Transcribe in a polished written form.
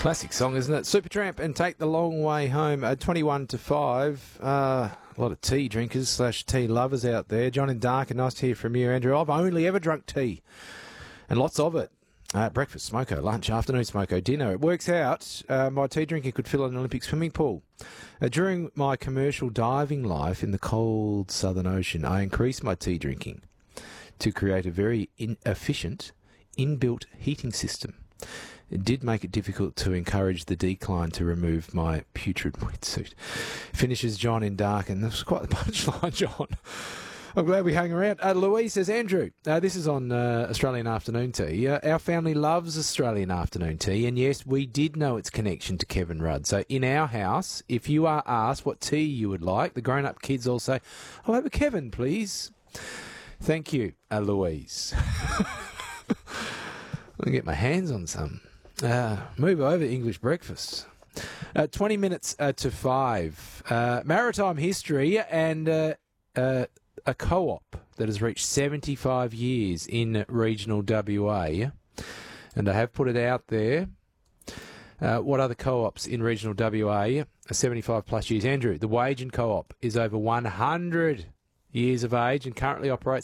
Classic song, isn't it? Supertramp and Take the Long Way Home. 21 to 5. A lot of tea drinkers / tea lovers out there. John in Dark, and nice to hear from you, Andrew. I've only ever drunk tea, and lots of it. Breakfast, smoko, lunch, afternoon, smoko, dinner. It works out. My tea drinking could fill an Olympic swimming pool. During my commercial diving life in the cold Southern Ocean, I increased my tea drinking to create a very efficient inbuilt heating system. It did make it difficult to encourage the decline to remove my putrid wetsuit. Finishes John in Dark, and that's quite the punchline, John. I'm glad we hung around. Louise says, Andrew, this is on Australian afternoon tea. Our family loves Australian afternoon tea, and yes, we did know its connection to Kevin Rudd. So in our house, if you are asked what tea you would like, the grown-up kids all say, I'll have a Kevin, please. Thank you, Louise. I'll get my hands on some. Move over English breakfast. 20 minutes to 5. Maritime history and a co-op that has reached 75 years in regional WA. And I have put it out there. What other co-ops in regional WA are 75 plus years? Andrew, the Wage and Co-op is over 100 years of age and currently operates